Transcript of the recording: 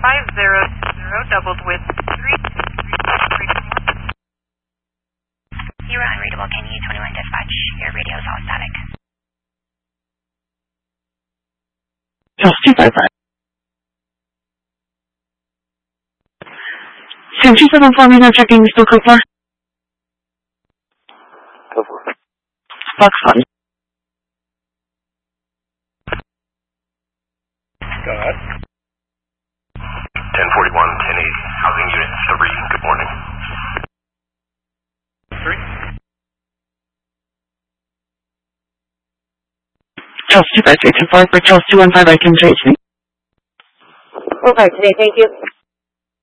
doubled with 3. You are unreadable. Can you 21 dispatch? Your radio is all static. Charles 255. Sam 274, me not checking, still code 4. Go for it. Fox 1. Go ahead. 1041, 1080, housing unit 3, good morning. 3. Charles 256 and 4 for Charles 215, I can trace me. Okay, today, thank you.